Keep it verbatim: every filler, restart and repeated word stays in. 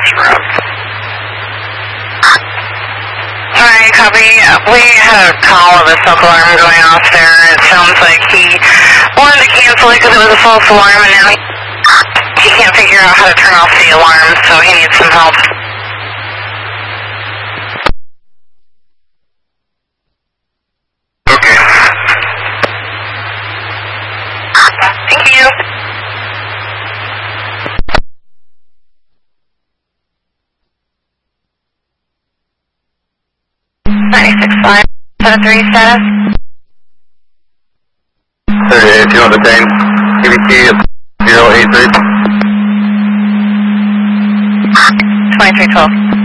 Alright, copy. We had a call of a smoke alarm going off there. It sounds like he wanted to cancel it because it was a false alarm, and now he, he can't figure out how to turn off the alarm, so he needs some help. Okay. Thank you. ninety-six five, seven three status. thirty-eight, you know the detained. K B T zero eight three. twenty-three twelve.